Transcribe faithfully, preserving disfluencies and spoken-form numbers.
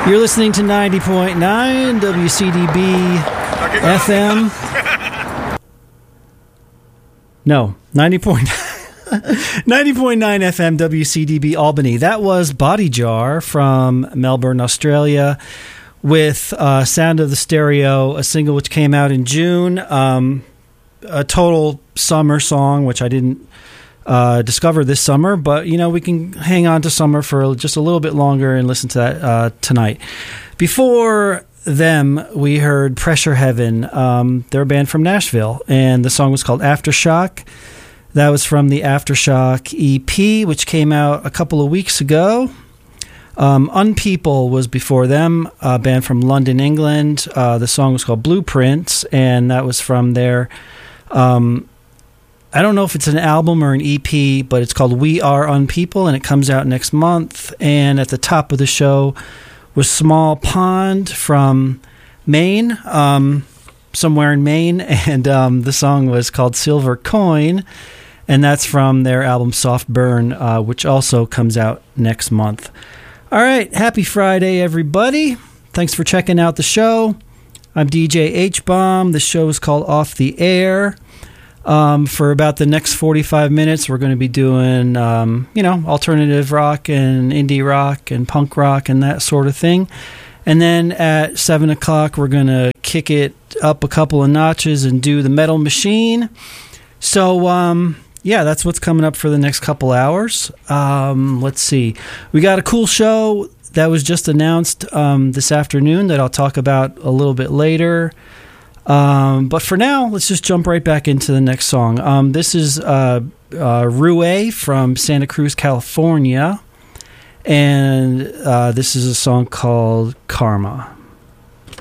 You're listening to ninety point nine W C D B F M. No, ninety point nine F M W C D B Albany. That was Body Jar from Melbourne, Australia, with uh, Sound of the Stereo, a single which came out in June. Um, a total summer song, which I didn't uh, discover this summer, but you know, we can hang on to summer for just a little bit longer and listen to that uh, tonight. Before them, we heard Pressure Heaven. Um, they're a band from Nashville, and the song was called Aftershock. That was from the Aftershock E P, which came out a couple of weeks ago. Um, Unpeople was before them, a band from London, England. Uh, the song was called Blueprints, and that was from their... Um, I don't know if it's an album or an E P, but it's called We Are Unpeople, and it comes out next month. And at the top of the show was Small Pond from Maine, um, somewhere in Maine, and um, the song was called Silver Coin, and that's from their album Soft Burn, uh, which also comes out next month. All right, happy Friday, everybody. Thanks for checking out the show. I'm D J H-Bomb. The show is called Off the Air. Um, for about the next forty-five minutes, we're going to be doing, um, you know, alternative rock and indie rock and punk rock and that sort of thing. And then at seven o'clock, we're going to kick it up a couple of notches and do the Metal Machine. So, um, yeah, that's what's coming up for the next couple hours. Um, let's see. We got a cool show that was just announced um, this afternoon that I'll talk about a little bit later. Um, but for now, let's just jump right back into the next song. Um, this is uh, uh, Rue from Santa Cruz, California, and uh, this is a song called Karma.